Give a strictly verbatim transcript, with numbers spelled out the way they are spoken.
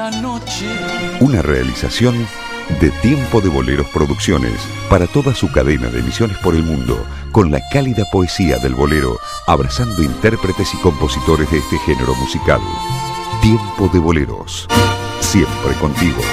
la noche. Una realización de Tiempo de Boleros Producciones para toda su cadena de emisiones por el mundo, con la cálida poesía del bolero, abrazando intérpretes y compositores de este género musical. Tiempo de Boleros, siempre contigo.